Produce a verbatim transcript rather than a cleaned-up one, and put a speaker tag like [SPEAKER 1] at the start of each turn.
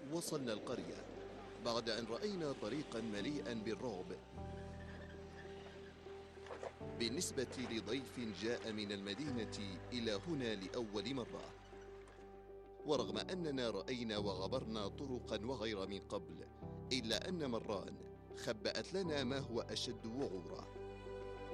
[SPEAKER 1] وصلنا القرية بعد أن رأينا طريقا مليئا بالرعب بالنسبة لضيف جاء من المدينة إلى هنا لأول مرة. ورغم أننا رأينا وغبرنا طرقا وغير من قبل، إلا أن مران خبأت لنا ما هو أشد وعورا.